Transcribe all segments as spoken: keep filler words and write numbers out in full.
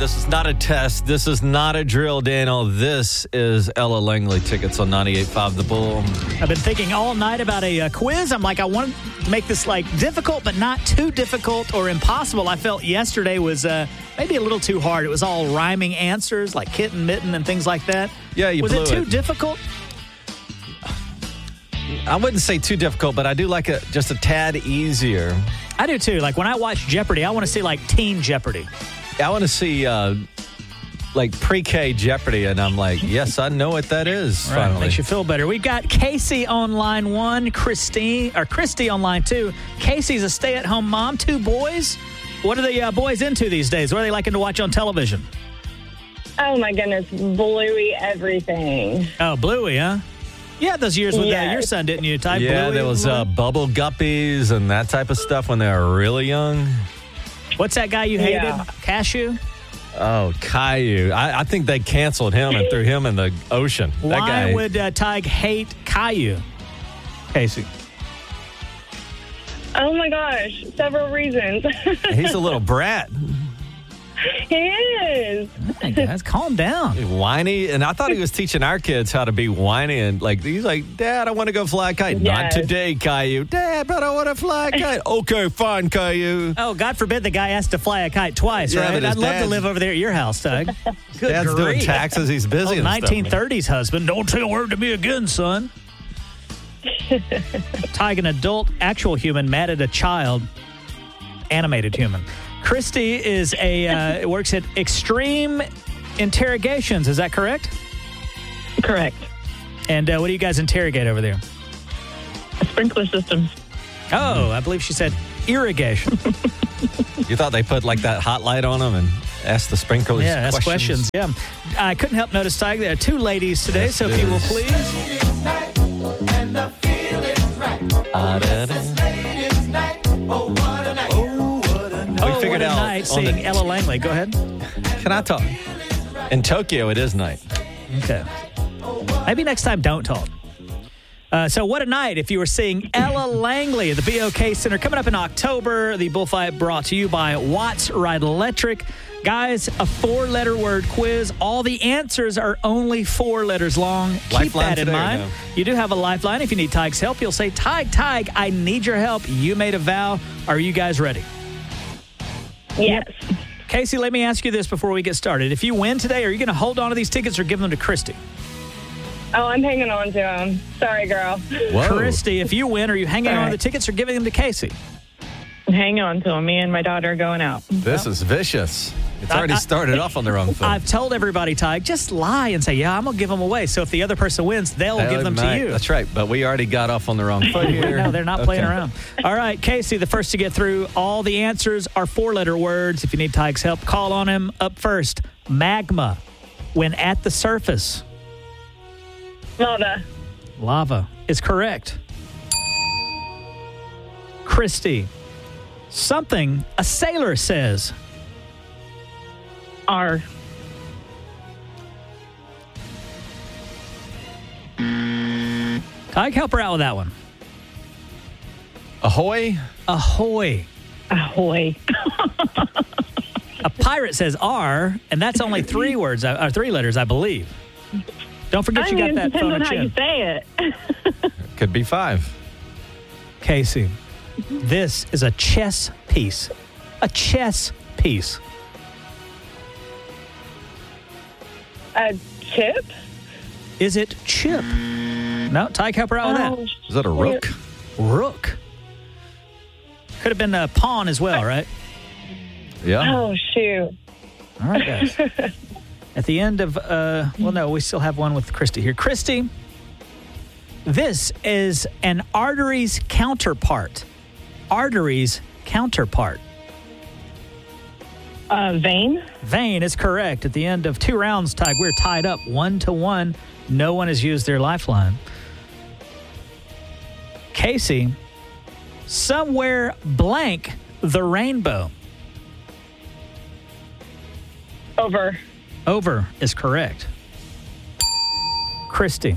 This is not a test. This is not a drill, Daniel. This is Ella Langley tickets on ninety-eight point five The Bull. I've been thinking all night about a uh, quiz. I'm like, I want to make this like difficult, but not too difficult or impossible. I felt yesterday was uh, maybe a little too hard. It was all rhyming answers like kitten, mitten, and things like that. Yeah, you was blew it too it. difficult? I wouldn't say too difficult, but I do like it just a tad easier. I do too. Like when I watch Jeopardy, I want to see like Teen Jeopardy. I want to see uh, like pre-K Jeopardy, and I'm like, yes, I know what that is. Right, Finally, makes you feel better. We've got Casey on line one, Christine or Christy on line two. Casey's a stay-at-home mom, two boys. What are the uh, boys into these days? What are they liking to watch on television? Oh, my goodness. Bluey everything. Oh, Bluey, huh? Yeah, those years with Yes. uh, your son, didn't you? Type yeah, Bluey, there was uh, Bluey? bubble guppies and that type of stuff when they were really young. What's that guy you hated? Yeah. Cashew? Oh, Caillou. I, I think they canceled him and threw him in the ocean. That Why guy. would uh, Tig hate Caillou? Casey. Oh, my gosh. Several reasons. He's a little brat. He is. Hey, guys, calm down. Whiny. And I thought he was teaching our kids how to be whiny. And like, he's like, Dad, I want to go fly a kite. Not Yes. today, Caillou. Dad, but I want to fly a kite. Okay, fine, Caillou. Oh, God forbid the guy has to fly a kite twice, Yeah, right? but his I'd love to dad's- live over there at your house, Doug. Good Dad's doing grief. taxes. He's busy. Oh, and stuff. nineteen thirties husband. Don't say a word to me again, son. Tig, an adult, actual human, mad at a child, animated human. Christy is a uh, works at Extreme Interrogations. Is that correct? Correct. And uh, what do you guys interrogate over there? Sprinkler systems. Oh, I believe she said irrigation. You thought they put like that hot light on them and asked the sprinklers Yeah, ask questions? questions. Yeah. I couldn't help notice, Tig, there are two ladies today, Yes, so it if you will is. please. Ah, da, da. Oh, figured what a out night on the- seeing Ella Langley. Go ahead. Can I talk? In Tokyo, it is night. Okay. Maybe next time, don't talk. Uh, so what a night if you were seeing Ella Langley at the B O K Center. Coming up in October, the bullfight brought to you by Watts Ride Electric. Guys, a four-letter word quiz. All the answers are only four letters long. Keep Lifeline that in today or mind. no? You do have a lifeline. If you need Tig's help, you'll say, Tig, Tig, I need your help. You made a vow. Are you guys ready? Yes. Casey, let me ask you this before we get started. If you win today, are you going to hold on to these tickets or give them to Christy? Oh, I'm hanging on to him. Sorry, girl. Whoa. Christy, if you win, are you hanging All on to right. the tickets or giving them to Casey? Hang on to them. Me and my daughter are going out. This is vicious. It's already I- I- started off on the wrong foot. I've told everybody, Tig, just lie and say, yeah, I'm going to give them away. So if the other person wins, they'll That give them might- to you. That's right, but we already got off on the wrong foot here. No, they're not playing Okay. around. All right, Casey, the first to get through. All the answers are four-letter words. If you need Tig's help, call on him. Up first, magma. When at the surface, Lava. lava is correct. Christy, something a sailor says. R. Tig, help her out with that one. Ahoy. Ahoy. Ahoy. A pirate says R, and that's only three words, or three letters, I believe. Don't forget I you mean, got it that phone depends on a how you chin. say it. Could be five. Casey, this is a chess piece. A chess piece. A chip? Is it chip? No, Tig, help her out Oh, with Is that a rook? that. Rook. Could have been a pawn as well, right? Yeah. oh, shoot. All right, guys. At the end of, uh, well, no, we still have one with Christy here. Christy, this is an artery's counterpart. Artery's counterpart. Uh, vein. Vein is correct. At the end of two rounds, Tig, we're tied up one to one. No one has used their lifeline. Casey, somewhere blank the rainbow. Over. Over is correct. Christy.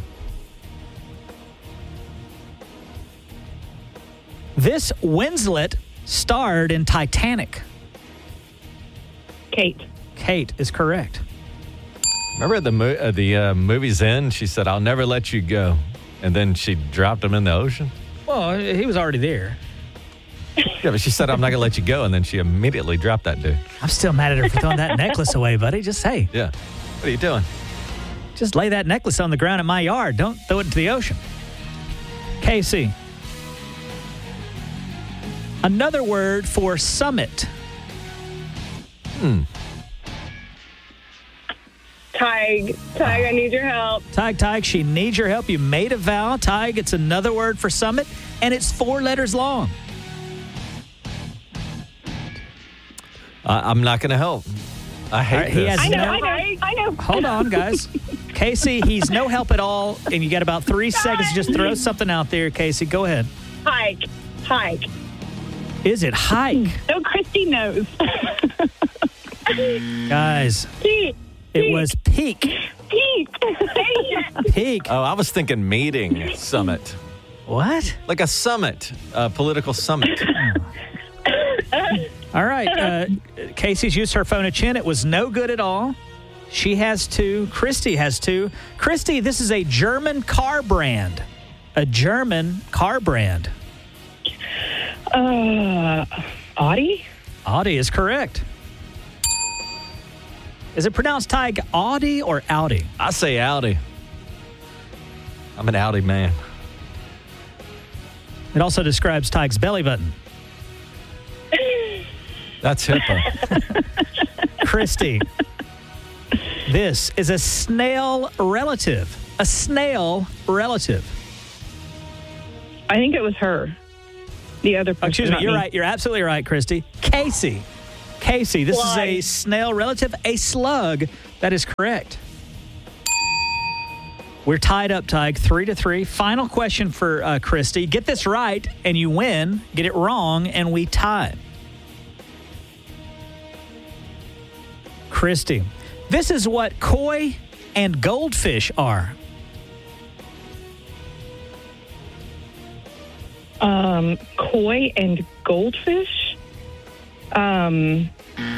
This Winslet starred in Titanic. Kate. Kate is correct. Remember at the, mo- uh, the uh, movie's end, she said, I'll never let you go. And then she dropped him in the ocean? Well, he was already there. Yeah, but she said, I'm not going to let you go. And then she immediately dropped that dude. I'm still mad at her for throwing that necklace away, buddy. Just, hey, Yeah. What are you doing? just lay that necklace on the ground in my yard. Don't throw it into the ocean. Casey. Another word for summit. Tig, Tig, I need your help. Tig, Tig, she needs your help. You made a vow. Tig, it's another word for summit, and it's four letters long. Uh, I'm not going to help. I hate All right, he this. has I know, no- I know, I know. Hold on, guys. Casey, he's no help at all, and you got about three seconds to just throw something out there. Casey, go ahead. Tig, Tig. Is it hike? No, Christy knows. Guys, Pete, it was peak. Pete. Peak. Oh, I was thinking meeting summit. What? Like a summit, a political summit. All right. Uh, Casey's used her phone a chin. It was no good at all. She has two. Christy has two. Christy, this is a German car brand. A German car brand. Uh, Audie? Audi is correct. Is it pronounced Tig Audi or Audi? I say Audi. I'm an Audi man. It also describes Tig's belly button. That's HIPAA. Christy, this is a snail relative. A snail relative. I think it was her. The other person. Oh, excuse me. not You're right. You're absolutely right, Christy. Casey. Casey, this is a Slug. snail relative, a slug. That is correct. We're tied up, Tig, three to three. Final question for uh, Christy. Get this right, and you win. Get it wrong, and we tie. Christy, this is what koi and goldfish are. Um, koi and goldfish? Um.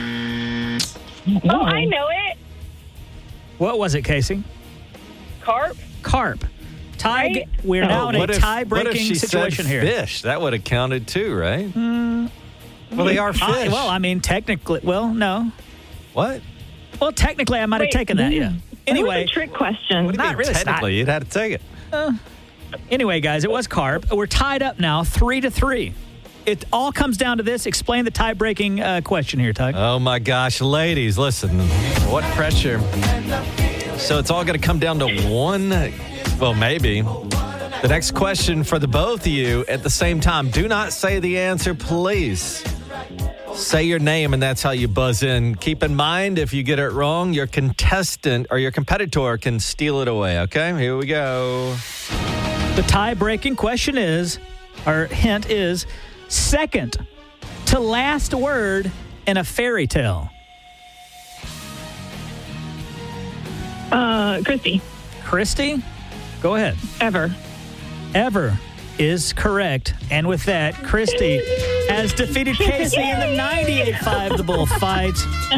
Oh, I know it. What was it, Casey? Carp. Carp. Tig, Right? we're Oh, now in a what if- what if tie-breaking she situation said here. Fish. That would have counted too, right? Well, they are fish. I- well, I mean, technically, well, no. what? Well, technically, I might have Wait, taken that, yeah. It was Anyway, a trick question. What do you Not mean really, it's not. technically? You'd have to take it. anyway, guys, it was carp. We're tied up now, three to three. It all comes down to this. Explain the tie-breaking uh, question here, Tug. Oh my gosh, ladies, listen. What pressure. So it's all going to come down to one, well, maybe. The next question for the both of you at the same time. Do not say the answer, please. Say your name, and that's how you buzz in. Keep in mind, if you get it wrong, your contestant or your competitor can steal it away, okay? Here we go. The tie-breaking question is, or hint is, second to last word in a fairy tale. Uh, Christy. Christy, go ahead. Ever. Ever is correct. And with that, Christy has defeated Casey in the ninety-eight five The Bull fight.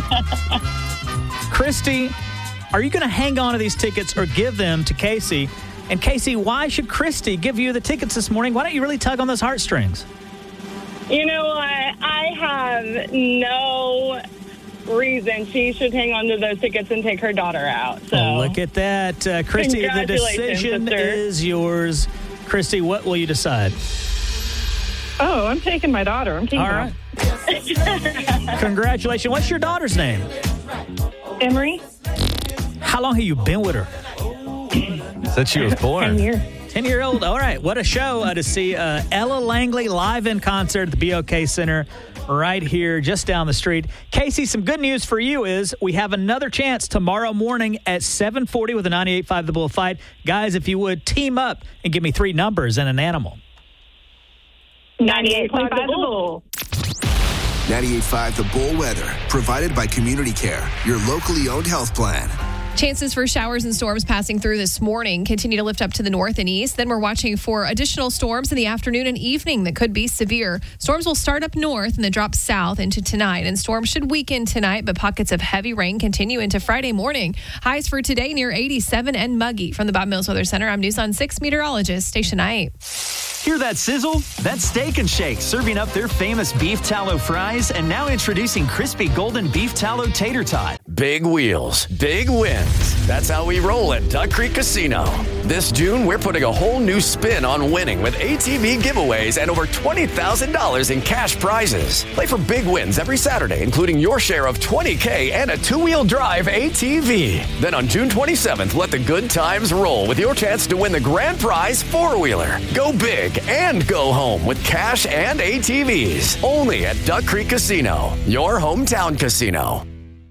Christy, are you going to hang on to these tickets or give them to Casey? And Casey, why should Christy give you the tickets this morning? Why don't you really tug on those heartstrings? You know what? I have no reason she should hang on to those tickets and take her daughter out. So Oh, look at that. Uh, Christy, the Congratulations, decision sister. is yours. Christy, what will you decide? Oh, I'm taking my daughter. I'm taking All her. right. Congratulations. What's your daughter's name? Emery. How long have you been with her? Since she was born. ten years. ten-year-old. All right. What a show uh, to see uh, Ella Langley live in concert at the B O K Center right here just down the street. Casey, some good news for you is we have another chance tomorrow morning at seven forty with the ninety-eight five The Bull fight. Guys, if you would, team up and give me three numbers and an animal. ninety-eight point five The Bull. ninety-eight point five The Bull weather, provided by Community Care, your locally owned health plan. Chances for showers and storms passing through this morning continue to lift up to the north and east. Then we're watching for additional storms in the afternoon and evening that could be severe. Storms will start up north and then drop south into tonight. And storms should weaken tonight, but pockets of heavy rain continue into Friday morning. Highs for today near eighty-seven and muggy. From the Bob Mills Weather Center, I'm News on six meteorologist Station eight. Hear that sizzle? That's Steak and Shake serving up their famous beef tallow fries and now introducing crispy golden beef tallow tater tot. Big wheels, big wins. That's how we roll at Duck Creek Casino. This June, we're putting a whole new spin on winning with A T V giveaways and over twenty thousand dollars in cash prizes. Play for big wins every Saturday, including your share of twenty K and a two-wheel drive A T V. Then on June twenty-seventh, let the good times roll with your chance to win the grand prize four-wheeler. Go big and go home with cash and A T Vs. Only at Duck Creek Casino, your hometown casino.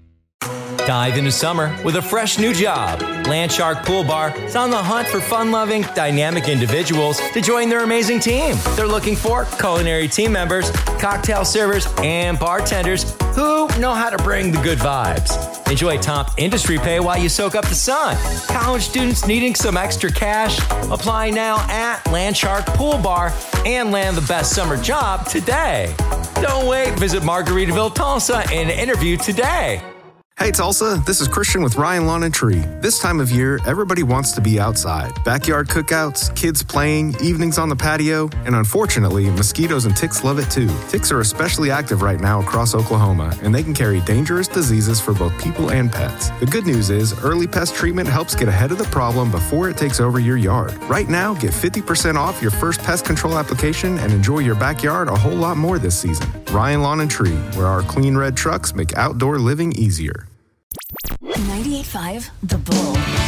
Dive into summer with a fresh new job. Landshark Pool Bar is on the hunt for fun-loving, dynamic individuals to join their amazing team. They're looking for culinary team members, cocktail servers, and bartenders who know how to bring the good vibes. Enjoy top industry pay while you soak up the sun. College students needing some extra cash? Apply now at Landshark Pool Bar and land the best summer job today. Don't wait. Visit Margaritaville, Tulsa and interview today. Hey Tulsa, this is Christian with Ryan Lawn and Tree. This time of year, everybody wants to be outside. Backyard cookouts, kids playing, evenings on the patio, and unfortunately, mosquitoes and ticks love it too. Ticks are especially active right now across Oklahoma, and they can carry dangerous diseases for both people and pets. The good news is, early pest treatment helps get ahead of the problem before it takes over your yard. Right now, get fifty percent off your first pest control application and enjoy your backyard a whole lot more this season. Ryan Lawn and Tree, where our clean red trucks make outdoor living easier. ninety-eight point five The Bull.